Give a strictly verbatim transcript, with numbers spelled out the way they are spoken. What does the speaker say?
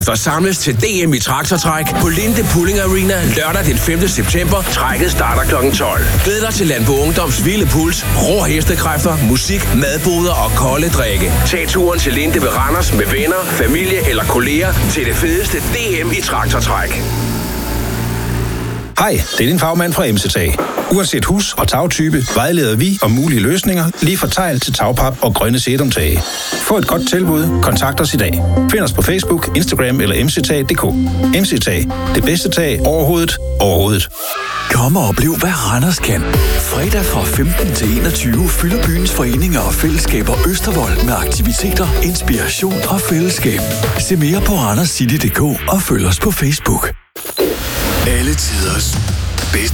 Forsamles til D M i traktortræk på Linde Pulling Arena lørdag den femte september. Trækket starter klokken tolv. Glæd dig til Landbo Ungdoms vilde puls, rå hestekræfter, musik, madboder og kolde drikke. Tag turen til Linde ved Randers med venner, familie eller kolleger til det fedeste D M i traktortræk. Hej, det er din fagmand fra Emsetag. Uanset hus og tagtype, vejleder vi om mulige løsninger lige fra tegl til tagpap og grønne sedumtage. Få et godt tilbud, kontakt os i dag. Find os på Facebook, Instagram eller emsetag punktum d k. Emsetag, det bedste tag overhovedet, overhovedet. Kom og oplev, hvad Randers kan. Fredag fra femten til enogtyve fylder byens foreninger og fællesskaber Østervold med aktiviteter, inspiration og fællesskab. Se mere på randers city punktum d k og følg os på Facebook. Alle tiders